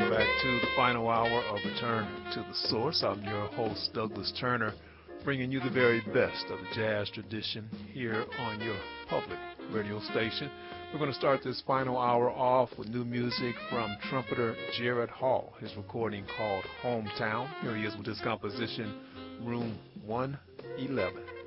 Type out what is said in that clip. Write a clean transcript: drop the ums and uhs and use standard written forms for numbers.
back to the final hour of Return to the Source. I'm your host, Douglas Turner, bringing you the very best of the jazz tradition here on your public radio station. We're going to start this final hour off with new music from trumpeter Jared Hall, his recording called Hometown. Here he is with his composition, Room 111.